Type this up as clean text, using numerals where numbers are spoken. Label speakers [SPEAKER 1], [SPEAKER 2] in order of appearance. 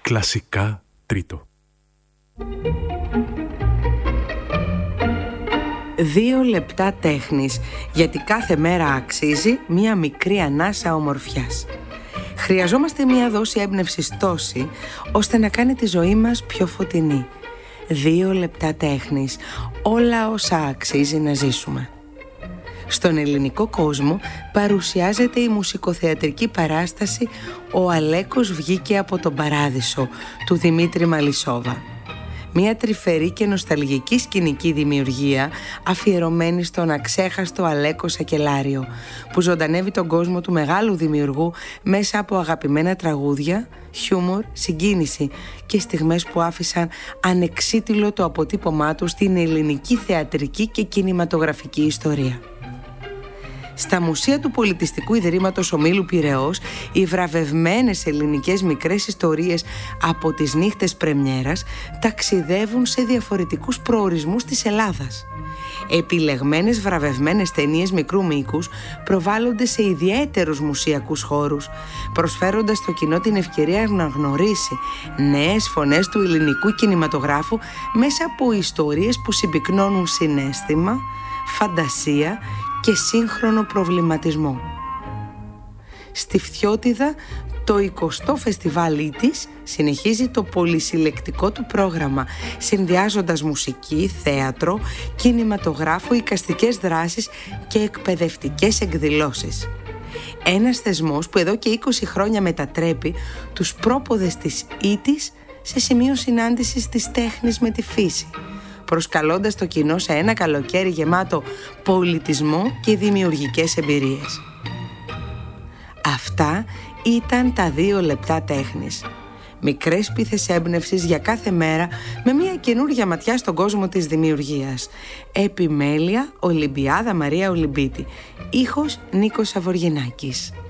[SPEAKER 1] Κλασικά τρίτο.
[SPEAKER 2] 2 λεπτά τέχνης, γιατί κάθε μέρα αξίζει μία μικρή ανάσα ομορφιάς. Χρειαζόμαστε μία δόση έμπνευσης τόση, ώστε να κάνει τη ζωή μας πιο φωτεινή. 2 λεπτά τέχνης, όλα όσα αξίζει να ζήσουμε. Στον ελληνικό κόσμο παρουσιάζεται η μουσικοθεατρική παράσταση «Ο Αλέκος βγήκε από τον Παράδεισο» του Δημήτρη Μαλισσόβα. Μια τρυφερή και νοσταλγική σκηνική δημιουργία αφιερωμένη στον αξέχαστο Αλέκο Σακελάριο, που ζωντανεύει τον κόσμο του μεγάλου δημιουργού μέσα από αγαπημένα τραγούδια, χιούμορ, συγκίνηση και στιγμές που άφησαν ανεξίτηλο το αποτύπωμά του στην ελληνική θεατρική και κινηματογραφική ιστορία. Στα μουσεία του Πολιτιστικού Ιδρύματος Ομίλου Πειραιώς, οι βραβευμένες ελληνικές μικρές ιστορίες από τις νύχτες πρεμιέρας ταξιδεύουν σε διαφορετικούς προορισμούς της Ελλάδας. Επιλεγμένες βραβευμένες ταινίες μικρού μήκους προβάλλονται σε ιδιαίτερους μουσιακούς χώρους, προσφέροντας στο κοινό την ευκαιρία να γνωρίσει νέες φωνές του ελληνικού κινηματογράφου μέσα από ιστορίες που συμπυκνώνουν συναίσθημα, φαντασία και σύγχρονο προβληματισμό. Στη Φθιώτιδα, το 20ο Φεστιβάλ Ήττης συνεχίζει το πολυσυλλεκτικό του πρόγραμμα, συνδυάζοντας μουσική, θέατρο, κινηματογράφο, εικαστικές δράσεις και εκπαιδευτικές εκδηλώσεις. Ένας θεσμός που εδώ και 20 χρόνια μετατρέπει τους πρόποδες της Ήττης σε σημείο συνάντησης της τέχνης με τη φύση, προσκαλώντας το κοινό σε ένα καλοκαίρι γεμάτο πολιτισμό και δημιουργικές εμπειρίες. Αυτά ήταν τα 2 λεπτά τέχνης. Μικρές πίθες έμπνευσης για κάθε μέρα με μια καινούργια ματιά στον κόσμο της δημιουργίας. Επιμέλεια Ολυμπιάδα Μαρία Ολυμπίτη. Ήχος Νίκος Σαβοργινάκης.